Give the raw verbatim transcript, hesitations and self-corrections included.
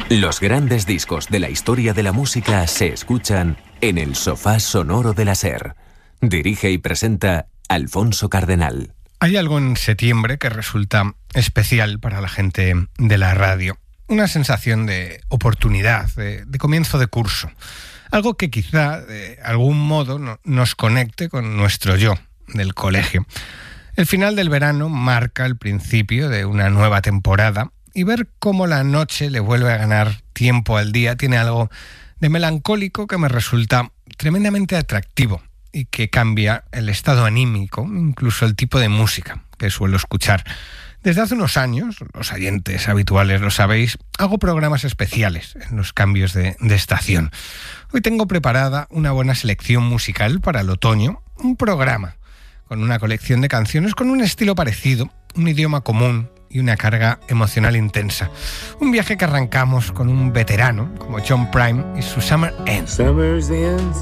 Los grandes discos de la historia de la música se escuchan en el sofá sonoro de la SER. Dirige y presenta Alfonso Cardenal. Hay algo en septiembre que resulta especial para la gente de la radio. Una sensación de oportunidad, de, de comienzo de curso. Algo que quizá, de algún modo, no, nos conecte con nuestro yo del colegio. El final del verano marca el principio de una nueva temporada y ver cómo la noche le vuelve a ganar tiempo al día tiene algo de melancólico que me resulta tremendamente atractivo y que cambia el estado anímico, incluso el tipo de música que suelo escuchar. Desde hace unos años, los oyentes habituales lo sabéis, hago programas especiales en los cambios de, de estación. Hoy tengo preparada una buena selección musical para el otoño, un programa con una colección de canciones con un estilo parecido, un idioma común y una carga emocional intensa. Un viaje que arrancamos con un veterano como John Prine y su Summer Ends.